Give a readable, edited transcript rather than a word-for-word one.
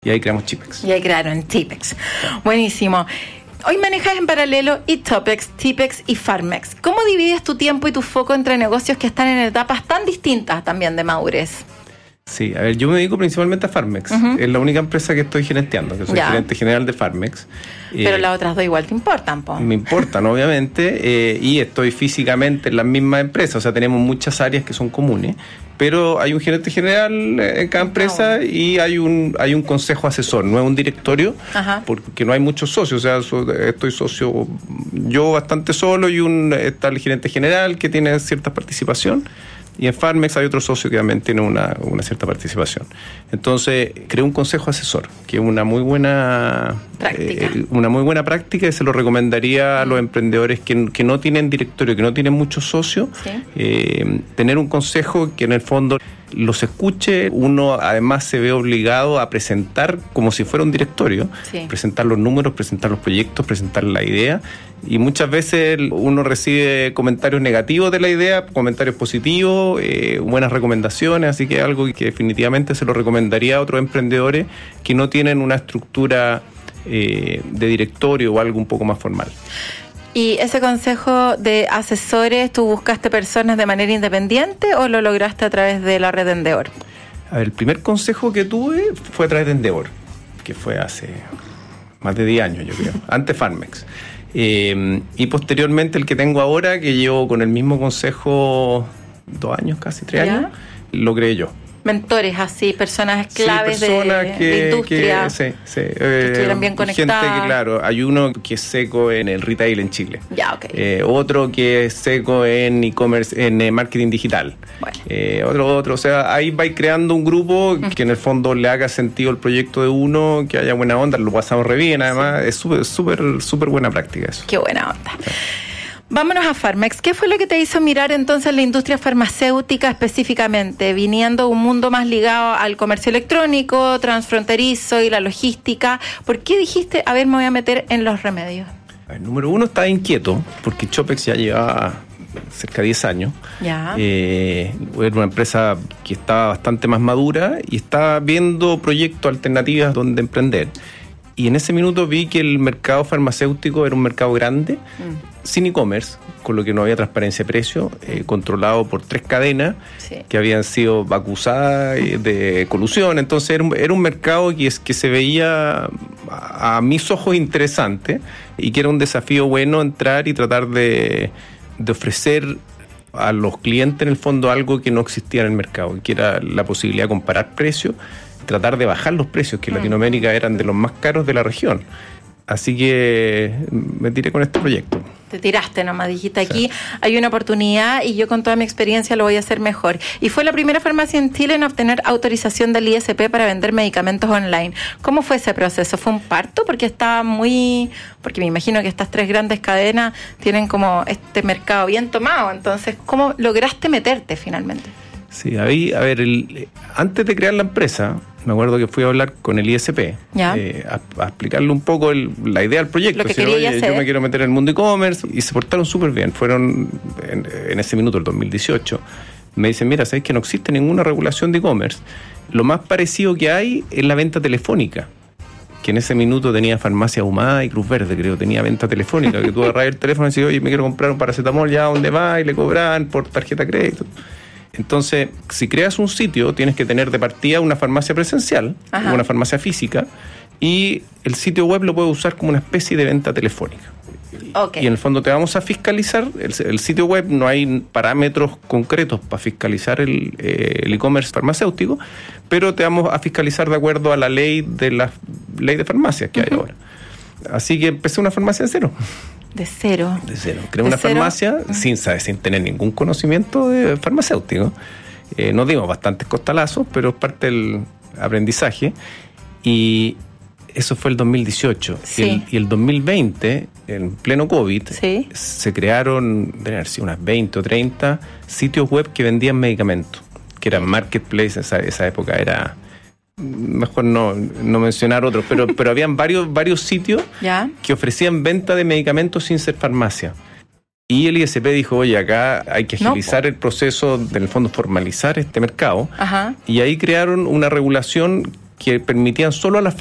Y ahí creamos Chipex. Y ahí crearon Chipex. Buenísimo. Hoy manejas en paralelo eTopex, Chipex y Farmex. ¿Cómo divides tu tiempo y tu foco entre negocios que están en etapas tan distintas también de madurez? Sí, a ver, yo me dedico principalmente a Farmex. Es la única empresa que estoy gerenteando, que soy gerente general de Farmex. Pero las otras dos igual te importan, po. Me importan, obviamente, y estoy físicamente en las mismas empresas. O sea, tenemos muchas áreas que son comunes, pero hay un gerente general en cada empresa y hay un consejo asesor, no es un directorio, porque no hay muchos socios. O sea, estoy socio yo bastante solo y está el gerente general que tiene cierta participación. Y en Farmex hay otro socio que también tiene una cierta participación. Entonces, creo un consejo asesor, que es una muy buena práctica y se lo recomendaría a los emprendedores que no tienen directorio, que no tienen muchos socios, tener un consejo que en el fondo los escuche. Uno además se ve obligado a presentar como si fuera un directorio, presentar los números, presentar los proyectos, presentar la idea. Y muchas veces uno recibe comentarios negativos de la idea, comentarios positivos, buenas recomendaciones, así que es algo que definitivamente se lo recomendaría a otros emprendedores que no tienen una estructura de directorio o algo un poco más formal. ¿Y ese consejo de asesores, tú buscaste personas de manera independiente o lo lograste a través de la red de Endeavor? A ver, el primer consejo que tuve fue a través de Endeavor, que fue hace más de 10 años, yo creo, antes Farmex. Y posteriormente el que tengo ahora, que llevo con el mismo consejo 2 años, casi 3 años, lo creé yo. Mentores así, personas claves de industria, que estuvieran bien conectadas. Gente que, claro, hay uno que es seco en el retail en Chile. Otro que es seco en e-commerce, en marketing digital. Otro. O sea, ahí vais creando un grupo que en el fondo le haga sentido el proyecto de uno, que haya buena onda, lo pasamos re bien, además. Es súper buena práctica eso. Qué buena onda. Vámonos a Farmex. ¿Qué fue lo que te hizo mirar entonces la industria farmacéutica específicamente, viniendo un mundo más ligado al comercio electrónico, transfronterizo y la logística? ¿Por qué dijiste, a ver, me voy a meter en los remedios? Número uno, estaba inquieto, porque Chopex ya llevaba cerca de 10 años. Era una empresa que estaba bastante más madura y estaba viendo proyectos alternativos donde emprender. Y en ese minuto vi que el mercado farmacéutico era un mercado grande, sin e-commerce, con lo que no había transparencia de precio, controlado por 3 cadenas que habían sido acusadas de colusión. Entonces era un mercado que se veía a mis ojos interesante y que era un desafío bueno entrar y tratar de ofrecer a los clientes en el fondo algo que no existía en el mercado, que era la posibilidad de comparar precios, tratar de bajar los precios, que en Latinoamérica eran de los más caros de la región. Así que me tiré con este proyecto. Te tiraste nomás, dijiste aquí hay una oportunidad y yo con toda mi experiencia lo voy a hacer mejor. Y fue la primera farmacia en Chile en obtener autorización del ISP para vender medicamentos online. ¿Cómo fue ese proceso? ¿Fue un parto? Porque me imagino que estas 3 grandes cadenas tienen como este mercado bien tomado. Entonces, ¿cómo lograste meterte finalmente? Sí, ahí, a ver, antes de crear la empresa, me acuerdo que fui a hablar con el ISP a explicarle un poco la idea del proyecto. Lo que quería hacer. Yo me quiero meter en el mundo e-commerce, y se portaron súper bien. Fueron, en ese minuto, el 2018, me dicen, mira, ¿sabes que no existe ninguna regulación de e-commerce? Lo más parecido que hay es la venta telefónica, que en ese minuto tenía Farmacia Ahumada y Cruz Verde, creo, tenía venta telefónica, que tú agarrabas el teléfono y decías, oye, me quiero comprar un paracetamol, ya, ¿dónde va? Y le cobran por tarjeta de crédito. Entonces, si creas un sitio, tienes que tener de partida una farmacia presencial, una farmacia física, y el sitio web lo puedes usar como una especie de venta telefónica. Y en el fondo te vamos a fiscalizar, el sitio web no hay parámetros concretos para fiscalizar el e-commerce farmacéutico, pero te vamos a fiscalizar de acuerdo a la ley de farmacias que hay ahora. Así que empecé una farmacia de cero. De cero. Creé una farmacia sin tener ningún conocimiento de farmacéutico. Nos dimos bastantes costalazos, pero es parte del aprendizaje. Y eso fue el 2018. Y el 2020, en pleno COVID, se crearon, deben haber sido unas 20 o 30 sitios web que vendían medicamentos, que eran marketplace. Esa época era... Mejor no mencionar otros, pero habían varios sitios que ofrecían venta de medicamentos sin ser farmacia. Y el ISP dijo, oye, acá hay que agilizar el proceso, en el fondo formalizar este mercado. Y ahí crearon una regulación que permitían solo a las